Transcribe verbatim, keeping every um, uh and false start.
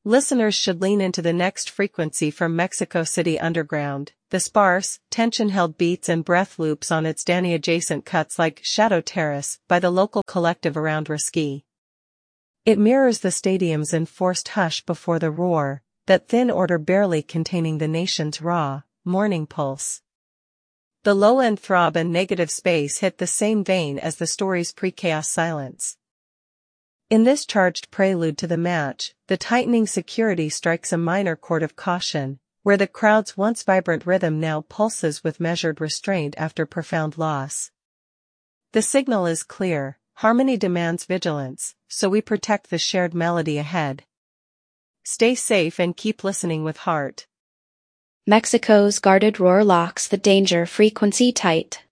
Listeners should lean into the next frequency from Mexico City Underground, the sparse, tension-held beats and breath loops on its Danny-adjacent cuts like Shadow Terrace by the local collective around Risky. It mirrors the stadium's enforced hush before the roar, that thin order barely containing the nation's raw, morning pulse. The low-end throb and negative space hit the same vein as the story's pre-chaos silence. In this charged prelude to the match, the tightening security strikes a minor chord of caution, where the crowd's once vibrant rhythm now pulses with measured restraint after profound loss. The signal is clear: harmony demands vigilance, so we protect the shared melody ahead. Stay safe and keep listening with heart. Mexico's guarded roar locks the danger frequency tight.